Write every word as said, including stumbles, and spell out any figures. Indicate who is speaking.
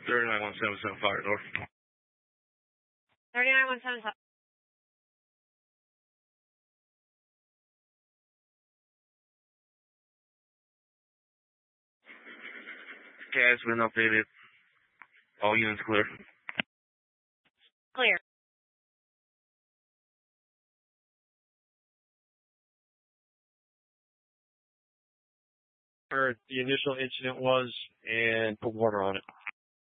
Speaker 1: thirty-nine one seven seven five north.
Speaker 2: thirty-nine one seven seven.
Speaker 1: Okay, it's been updated. All units clear.
Speaker 2: Clear.
Speaker 3: Where the initial incident was and put water on it.